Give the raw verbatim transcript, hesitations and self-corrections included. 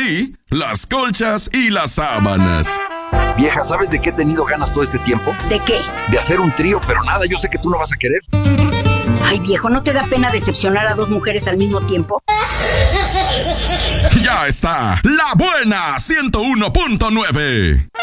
ti, las colchas y las sábanas. Vieja, ¿sabes de qué he tenido ganas todo este tiempo? ¿De qué? De hacer un trío, pero nada, yo sé que tú no vas a querer. Ay, viejo, ¿no te da pena decepcionar a dos mujeres al mismo tiempo? Ya está, La Buena ciento uno punto nueve.